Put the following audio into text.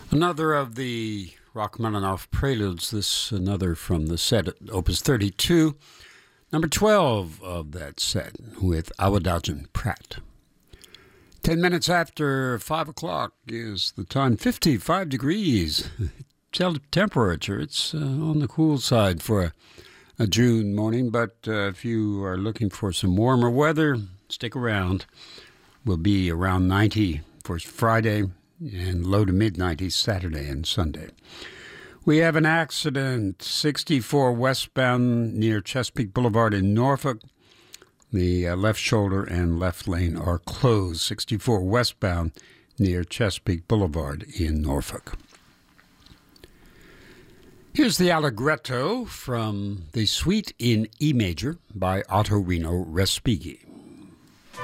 Another of the Rachmaninoff preludes, this another from the set, Opus 32, number 12 of that set with Awadagin Pratt. 10 minutes after 5 o'clock is the time, 55 degrees temperature. It's on the cool side for a June morning, but if you are looking for some warmer weather, stick around. We'll be around 90 for Friday and low to mid-90s Saturday and Sunday. We have an accident, 64 westbound near Chesapeake Boulevard in Norfolk. The left shoulder and left lane are closed. 64 westbound near Chesapeake Boulevard in Norfolk. Here's the Allegretto from the Suite in E major by Ottorino Respighi.